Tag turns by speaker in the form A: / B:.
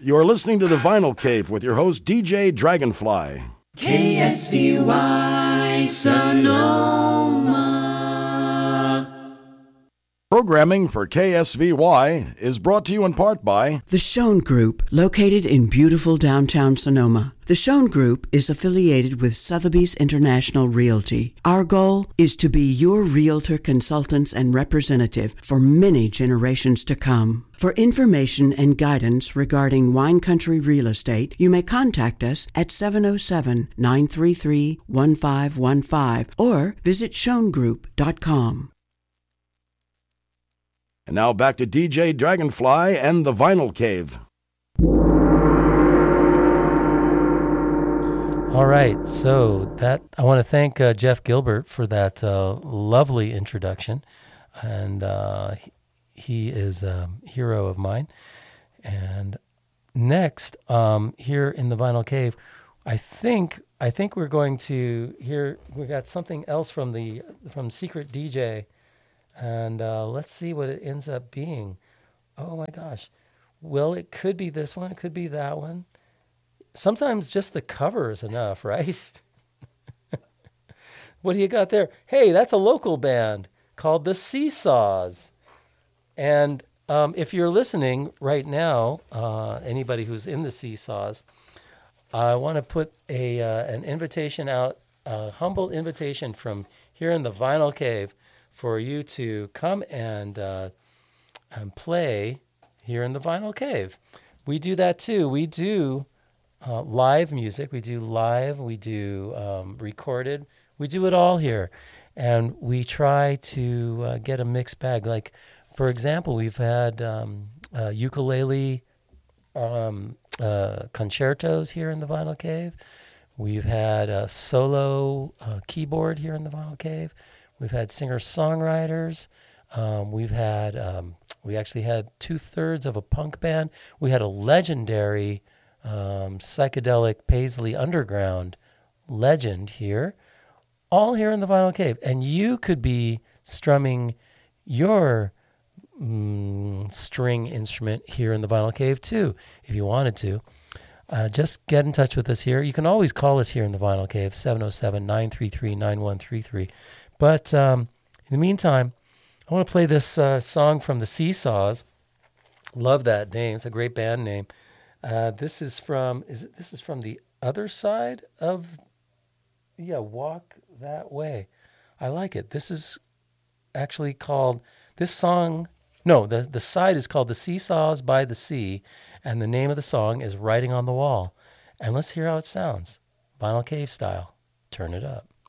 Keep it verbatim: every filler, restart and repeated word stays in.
A: You're listening to The Vinyl Cave with your host, D J Dragonfly.
B: K S V Y Sonoma.
A: Programming for K S V Y is brought to you in part by
C: The Schoen Group, located in beautiful downtown Sonoma. The Schoen Group is affiliated with Sotheby's International Realty. Our goal is to be your realtor consultants and representative for many generations to come. For information and guidance regarding wine country real estate, you may contact us at seven oh seven, nine three three, one five one five or visit schoen group dot com.
A: And now back to D J Dragonfly and The Vinyl Cave.
D: All right, so that I want to thank uh, Jeff Gilbert for that uh, lovely introduction, and uh, he, he is a hero of mine. And next, um, here in the Vinyl Cave, I think I think we're going to hear we got something else from the from Secret D J, and uh, let's see what it ends up being. Oh my gosh! Well, it could be this one, it could be that one. Sometimes just the cover is enough, right? What do you got there? Hey, that's a local band called the Seesaws. And um, if you're listening right now, uh, anybody who's in the Seesaws, I want to put a uh, an invitation out, a humble invitation from here in the Vinyl Cave for you to come and, uh, and play here in the Vinyl Cave. We do that too. We do... Uh, live music, we do live, we do um, recorded, we do it all here. And we try to uh, get a mixed bag. Like, for example, we've had um, uh, ukulele um, uh, concertos here in the Vinyl Cave. We've had a solo uh, keyboard here in the Vinyl Cave. We've had singer-songwriters. Um, we've had, um, we actually had two-thirds of a punk band. We had a legendary... Um, psychedelic Paisley Underground legend here, all here in the Vinyl Cave. And you could be strumming your mm, string instrument here in the Vinyl Cave too, if you wanted to. Uh, just get in touch with us here. You can always call us here in the Vinyl Cave, seven oh seven, nine three three, nine one three three. But um, in the meantime, I want to play this uh, song from the Seesaws. Love that name. It's a great band name. Uh, this is from is it, this is from the other side of yeah Walk That Way. I like it. This is actually called this song. No, the the side is called The Seesaws by the Sea, and the name of the song is Writing on the Wall. And let's hear how it sounds, Vinyl Cave style. Turn it up.